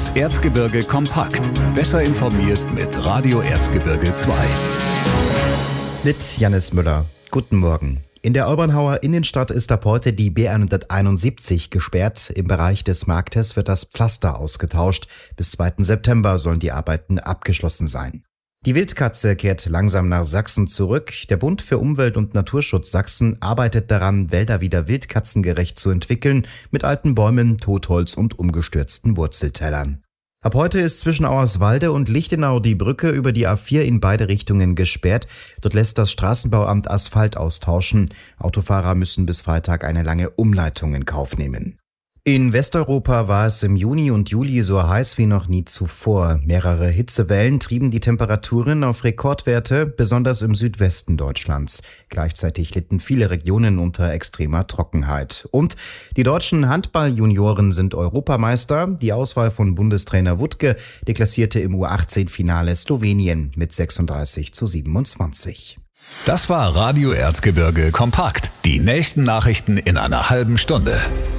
Das Erzgebirge kompakt. Besser informiert mit Radio Erzgebirge 2. Mit Jannis Müller. Guten Morgen. In der Obernhauer Innenstadt ist ab heute die B171 gesperrt. Im Bereich des Marktes wird das Pflaster ausgetauscht. Bis 2. September sollen die Arbeiten abgeschlossen sein. Die Wildkatze kehrt langsam nach Sachsen zurück. Der Bund für Umwelt und Naturschutz Sachsen arbeitet daran, Wälder wieder wildkatzengerecht zu entwickeln, mit alten Bäumen, Totholz und umgestürzten Wurzeltellern. Ab heute ist zwischen Auerswalde und Lichtenau die Brücke über die A4 in beide Richtungen gesperrt. Dort lässt das Straßenbauamt Asphalt austauschen. Autofahrer müssen bis Freitag eine lange Umleitung in Kauf nehmen. In Westeuropa war es im Juni und Juli so heiß wie noch nie zuvor. Mehrere Hitzewellen trieben die Temperaturen auf Rekordwerte, besonders im Südwesten Deutschlands. Gleichzeitig litten viele Regionen unter extremer Trockenheit. Und die deutschen Handball-Junioren sind Europameister. Die Auswahl von Bundestrainer Wuttke deklassierte im U18-Finale Slowenien mit 36:27. Das war Radio Erzgebirge kompakt. Die nächsten Nachrichten in einer halben Stunde.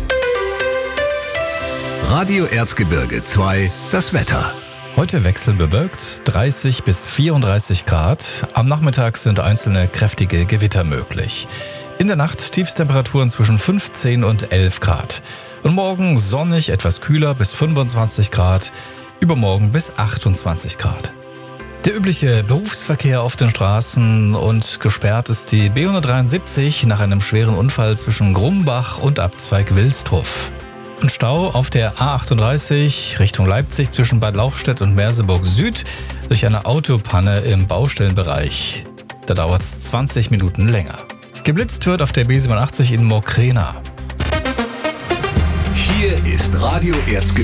Radio Erzgebirge 2, das Wetter. Heute wechselbewölkt, 30 bis 34 Grad. Am Nachmittag sind einzelne kräftige Gewitter möglich. In der Nacht Tiefstemperaturen zwischen 15 und 11 Grad. Und morgen sonnig, etwas kühler bis 25 Grad. Übermorgen bis 28 Grad. Der übliche Berufsverkehr auf den Straßen und gesperrt ist die B173 nach einem schweren Unfall zwischen Grumbach und Abzweig Wilsdruff. Ein Stau auf der A38 Richtung Leipzig zwischen Bad Lauchstädt und Merseburg Süd durch eine Autopanne im Baustellenbereich. Da dauert es 20 Minuten länger. Geblitzt wird auf der B87 in Mokrena. Hier ist Radio Erzgebirge.